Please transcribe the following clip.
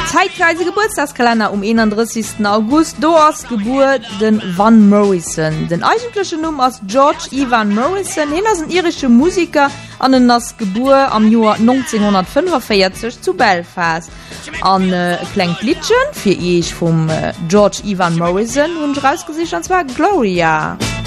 Zeitreise Geburtstagskalender um 31. August do ass Geburt den Van Morrison. Den eigentliche Nummer aus George Ivan Morrison, hin as ein irische Musiker an den ass Geburt am Jahr 1945 zu Belfast. An klenk Liedchen fir ich vom George Ivan Morrison und rausgesicht, und zwar Gloria.